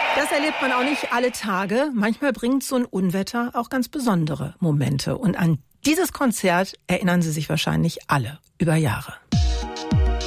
Das erlebt man auch nicht alle Tage. Manchmal bringt so ein Unwetter auch ganz besondere Momente. Und an dieses Konzert erinnern Sie sich wahrscheinlich alle über Jahre.